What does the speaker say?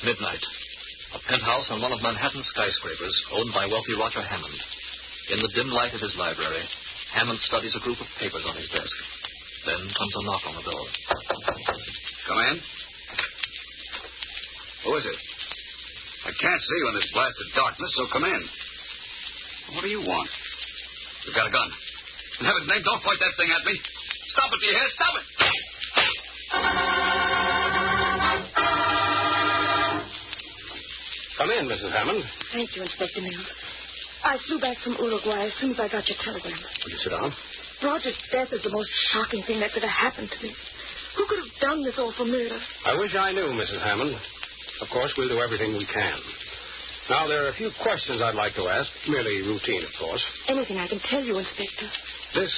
Midnight. A penthouse on one of Manhattan's skyscrapers owned by wealthy Roger Hammond. In the dim light of his library, Hammond studies a group of papers on his desk. Then comes a knock on the door. Come in. Who is it? I can't see you in this blasted darkness, so come in. What do you want? You've got a gun. In heaven's name, don't point that thing at me. Stop it, do you hear? Stop it! Come in, Mrs. Hammond. Thank you, Inspector Mills. I flew back from Uruguay as soon as I got your telegram. Will you sit down? Roger's death is the most shocking thing that could have happened to me. Who could have done this awful murder? I wish I knew, Mrs. Hammond. Of course, we'll do everything we can. Now, there are a few questions I'd like to ask. Merely routine, of course. Anything I can tell you, Inspector. This